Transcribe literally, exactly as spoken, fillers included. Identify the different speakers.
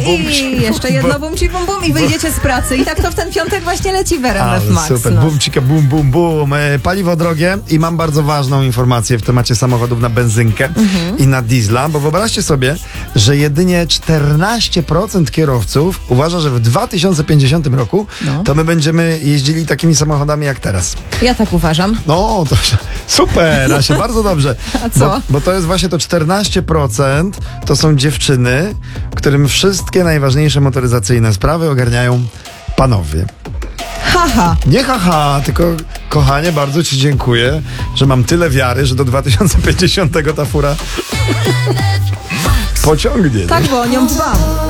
Speaker 1: bum.
Speaker 2: I jeszcze jedno bum ci bum bum i wyjdziecie z pracy. I tak to w ten piątek właśnie leci w R M F
Speaker 1: Ale
Speaker 2: Max.
Speaker 1: super,
Speaker 2: no.
Speaker 1: bum, cika, bum, bum, bum. E, Paliwo drogie i mam bardzo ważną informację w temacie samochodów na benzynkę
Speaker 2: Mhm.
Speaker 1: i na diesla, bo wyobraźcie sobie, że jedynie czternaście procent kierowców uważa, że w dwa tysiące pięćdziesiątym roku
Speaker 2: No.
Speaker 1: to my będziemy jeździli takimi samochodami jak teraz.
Speaker 2: Ja tak uważam.
Speaker 1: No, to się- super, Asia, bardzo dobrze.
Speaker 2: A co?
Speaker 1: Bo, bo to jest właśnie to czternaście procent, to są dziewczyny, którym wszystkie najważniejsze motoryzacyjne sprawy ogarniają panowie.
Speaker 2: Haha.
Speaker 1: Nie haha, tylko kochanie, bardzo ci dziękuję, że mam tyle wiary, że do dwa tysiące pięćdziesiątego ta fura pociągnie. nie?
Speaker 2: Tak, bo o nią dbam.